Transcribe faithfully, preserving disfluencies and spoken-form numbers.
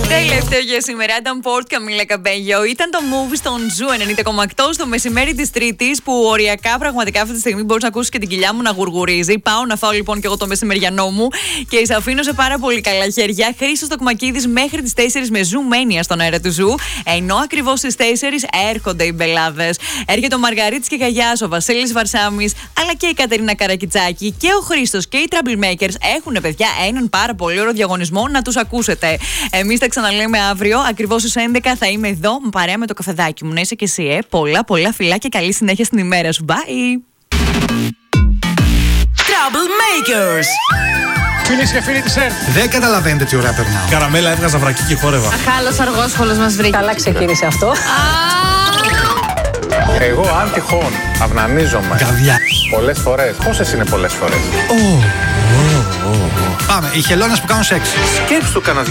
Τελευταίο για σήμερα ήταν Port Camila Cabello. Ήταν το movie στον Ζου ενενήντα κόμμα οκτώ στο μεσημέρι της Τρίτης, που οριακά πραγματικά αυτή τη στιγμή μπορείς να ακούσεις και την κοιλιά μου να γουργουρίζει. Πάω να φάω λοιπόν και εγώ το μεσημεριανό μου και σε αφήνω σε πάρα πολύ καλά χέρια. Χρήστος Τοκμακίδης μέχρι τις τέσσερις με Ζου Μένια στον αέρα του Ζου. Ενώ ακριβώς στις τέσσερις έρχονται οι μπελάδες. Έρχεται ο Μαργαρίτης και Γαγιάς, ο Βασίλης Βαρσάμης, αλλά και η Κατερίνα Καρακιτσάκη και ο Χρήστος και οι Troublemakers έχουν, παιδιά, έναν πάρα πολύ ωραίο διαγωνισμό να τους ακούσετε. Εμείς τα ξαναλέμε αύριο, ακριβώς στις έντεκα θα είμαι εδώ παρέα με το καφεδάκι μου. Να είσαι και εσύ, ε. Πολλά, πολλά φιλά και καλή συνέχεια στην ημέρα σου. Bye! Troublemakers! Φίλες και φίλοι της ΕΡΤ. Δεν καταλαβαίνετε τι ωραία περνάω. Καραμέλα, έβγαζα βρακί και χόρευα. Αχάλος αργόσχολος μας βρήκε. Καλά ξεκίνησε αυτό. Εγώ αν τυχόν αυνανίζομαι Καβιά. πολλές φορές. Πόσες είναι πολλές φορές? Πάμε, οι χελώνες που κάνουν σεξ. Σκέψου κανένα